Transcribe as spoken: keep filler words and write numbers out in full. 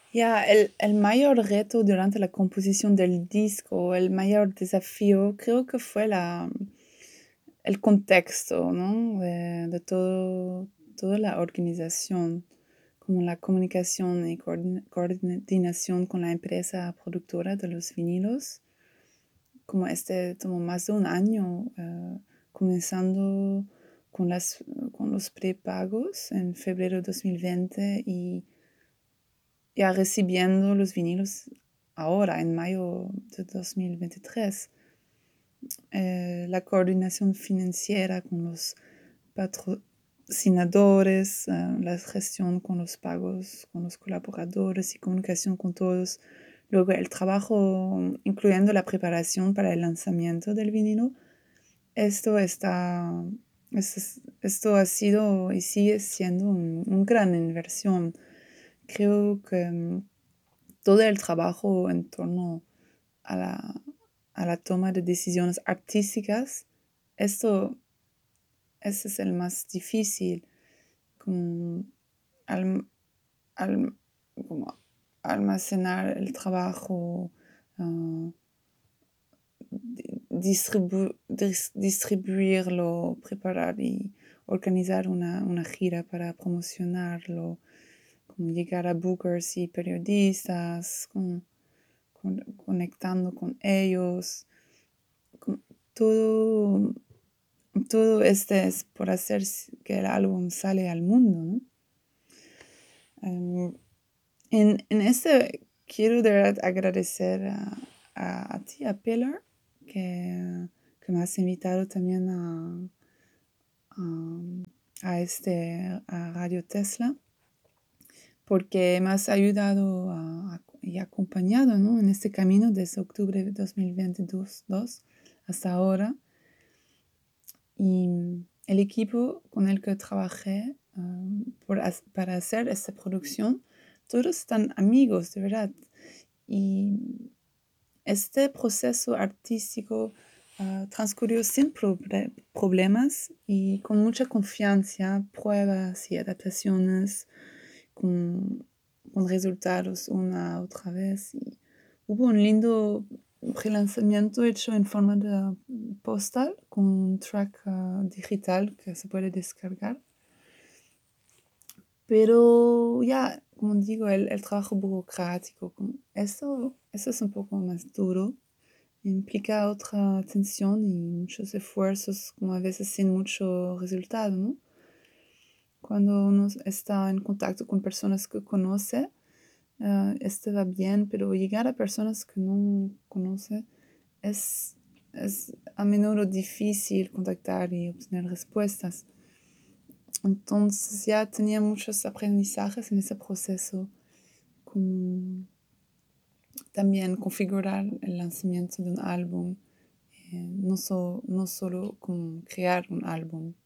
Ya, el, el mayor reto durante la composición del disco, el mayor desafío, creo que fue la, el contexto, ¿no? De, de todo, toda la organización, como la comunicación y coordin- coordinación con la empresa productora de los vinilos. Como este tomó más de un año, eh, comenzando con, las, con los prepagos en febrero de dos mil veinte y ya recibiendo los vinilos ahora, en mayo de dos mil veintitrés. Eh, la coordinación financiera con los patrocinadores, eh, la gestión con los pagos, con los colaboradores y comunicación con todos. Luego el trabajo, incluyendo la preparación para el lanzamiento del vinilo. Esto está, esto, esto ha sido y sigue siendo un, un gran inversión. Creo que um, todo el trabajo en torno a la, a la toma de decisiones artísticas, esto ese es el más difícil, como, al, al, como almacenar el trabajo, uh, distribu dis distribuirlo, preparar y organizar una, una gira para promocionarlo, como llegar a bookers y periodistas, como, con, conectando con ellos, con, todo, todo este es por hacer que el álbum sale al mundo, ¿no? Um, en, en este quiero de verdad agradecer a, a, a ti, a Pilar, que, que me has invitado también a, a, a este a Radio Tesla, porque me has ayudado a, a, y acompañado, ¿no? En este camino desde octubre de dos mil veintidós hasta ahora. Y el equipo con el que trabajé um, por, para hacer esta producción, todos están amigos, de verdad. Y este proceso artístico uh, transcurrió sin proble problemas y con mucha confianza, pruebas y adaptaciones, con, con resultados una otra vez. Y hubo un lindo relanzamiento hecho en forma de postal con un track uh, digital que se puede descargar. Pero ya, como digo, el, el trabajo burocrático, eso, eso es un poco más duro. Implica otra atención y muchos esfuerzos, como a veces sin mucho resultado, ¿no? Cuando uno está en contacto con personas que conoce, uh, este va bien, pero llegar a personas que no conoce es, es a menudo difícil contactar y obtener respuestas. Entonces ya tenía muchos aprendizajes en ese proceso, como también configurar el lanzamiento de un álbum, eh, no, so, no solo como crear un álbum,